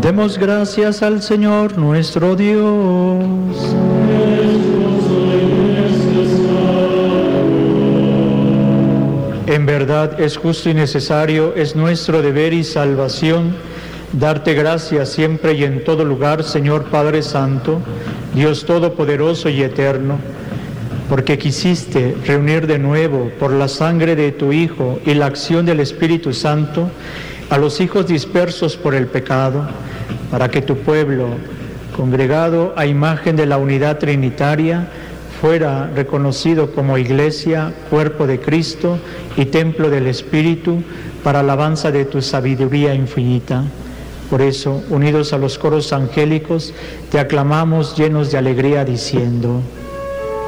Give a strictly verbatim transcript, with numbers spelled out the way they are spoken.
Demos gracias al Señor nuestro Dios. En verdad es justo y necesario, es nuestro deber y salvación, darte gracias siempre y en todo lugar, Señor Padre Santo, Dios Todopoderoso y Eterno, porque quisiste reunir de nuevo por la sangre de tu Hijo y la acción del Espíritu Santo a los hijos dispersos por el pecado, para que tu pueblo, congregado a imagen de la unidad trinitaria, fuera reconocido como Iglesia, cuerpo de Cristo y templo del Espíritu, para alabanza de tu sabiduría infinita. Por eso, unidos a los coros angélicos, te aclamamos llenos de alegría diciendo: